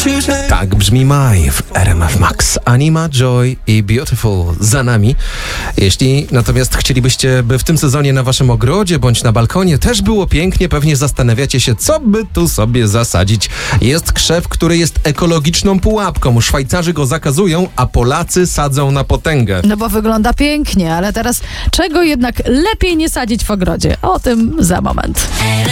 Tak brzmi maj w RMF Max. Anima, Joy i Beautiful za nami. Jeśli natomiast chcielibyście, by w tym sezonie na waszym ogrodzie bądź na balkonie też było pięknie, pewnie zastanawiacie się, co by tu sobie zasadzić. Jest krzew, który jest ekologiczną pułapką. Szwajcarzy go zakazują, a Polacy sadzą na potęgę. No bo wygląda pięknie, ale teraz czego jednak lepiej nie sadzić w ogrodzie? O tym za moment.